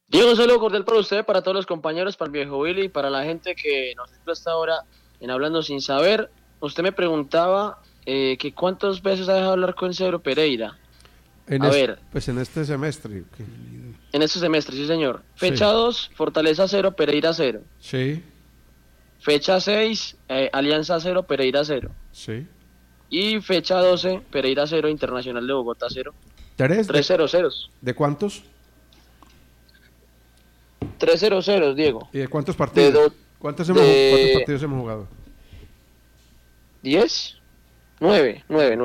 Diego, un saludo cordial para usted, para todos los compañeros, para el viejo Willy, para la gente que nos escucha hasta ahora en Hablando Sin Saber. Usted me preguntaba que cuántas veces ha dejado hablar con Cedro Pereira. Pues en este semestre. Okay. En este semestre, sí señor. Fecha 2, Fortaleza 0, Pereira 0. Sí. Fecha 6, Alianza 0, Pereira 0. Sí. Y fecha 12, Pereira 0, Internacional de Bogotá 0. 3-0-0. ¿De cuántos? 3-0-0, Diego. ¿Y de cuántos partidos? ¿Cuántos partidos hemos jugado? 10, 9.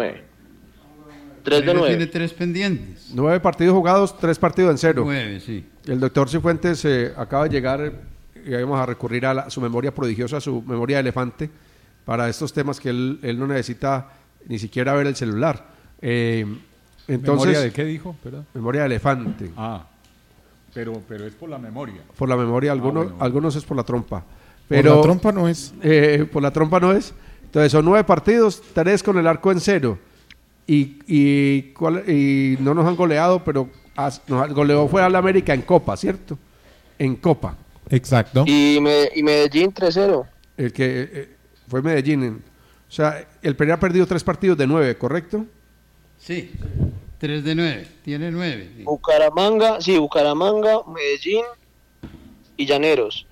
3 de 9. Tiene 3 pendientes. 9 partidos jugados, 3 partidos en 0. 9, sí. El doctor Cifuentes acaba de llegar y vamos a recurrir a su memoria prodigiosa, su memoria de elefante, para estos temas que él no necesita ni siquiera ver el celular. Entonces, ¿Memoria de qué dijo? Perdón. Memoria de elefante. Pero es por la memoria. Por la memoria, algunos es por la trompa. Pero, por la trompa no es. Por la trompa no es. Entonces son 9 partidos, 3 con el arco en 0. Y no nos han goleado, pero nos goleó fue al América en Copa, ¿cierto? En Copa. Exacto. Y Medellín 3-0. El que fue Medellín. O sea, el Pereira ha perdido 3 partidos de 9, ¿correcto? Sí. 3 de 9, tiene 9. Sí. Bucaramanga, Medellín y Llaneros.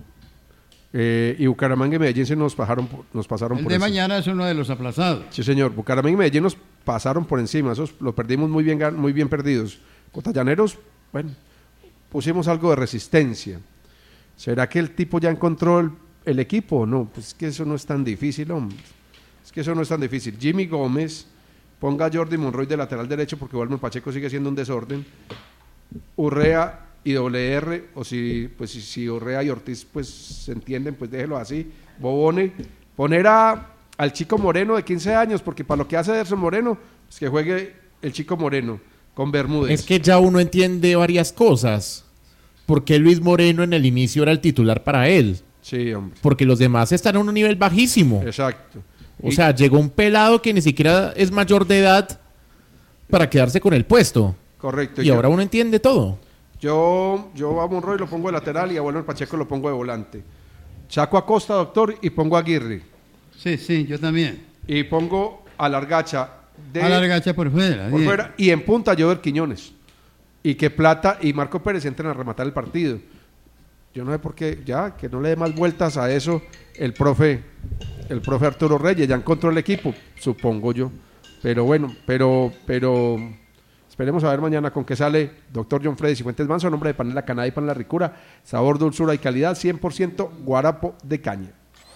Y Bucaramanga y Medellín se nos pasaron por El de mañana es uno de los aplazados. Sí, señor. Bucaramanga y Medellín nos pasaron por encima. Esos los perdimos muy bien perdidos. Contra Llaneros, bueno, pusimos algo de resistencia. ¿Será que el tipo ya encontró el equipo o no? Pues es que eso no es tan difícil, hombre. Es que eso no es tan difícil. Jimmy Gómez, ponga a Jordi Monroy de lateral derecho porque Walmer Pacheco sigue siendo un desorden. Urrea y WR, o si Urrea y Ortiz pues se entienden, pues déjelo así. Bobone, poner al Chico Moreno de 15 años, porque para lo que hace Ederson Moreno, es que juegue el Chico Moreno con Bermúdez. Es que ya uno entiende varias cosas. Porque Luis Moreno en el inicio era el titular para él. Sí, hombre. Porque los demás están a un nivel bajísimo. Exacto. O sea, llegó un pelado que ni siquiera es mayor de edad para quedarse con el puesto. Correcto. Y ahora uno entiende todo. Yo a Monroy lo pongo de lateral y a Walmer Pacheco lo pongo de volante. Saco a Costa, doctor, y pongo a Aguirre. Sí, yo también. Y pongo a Largacha. A Largacha por fuera. Y en punta Jover Quiñones. Y que Plata y Marco Pérez entren a rematar el partido. Yo no sé por qué, ya, que no le dé más vueltas a eso el profe Arturo Reyes. Ya encontró el equipo, supongo yo. Pero bueno, pero esperemos a ver mañana con qué sale doctor John Freddy Cifuentes Manso, nombre de Panela Canadá y Panela Ricura, sabor, dulzura y calidad, 100% guarapo de caña.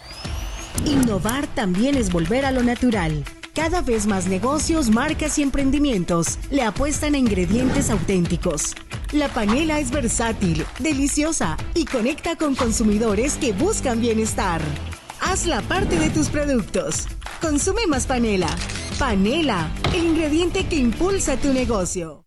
Innovar también es volver a lo natural. Cada vez más negocios, marcas y emprendimientos le apuestan a ingredientes auténticos. La panela es versátil, deliciosa y conecta con consumidores que buscan bienestar. Hazla parte de tus productos. Consume más panela. Panela, el ingrediente que impulsa tu negocio.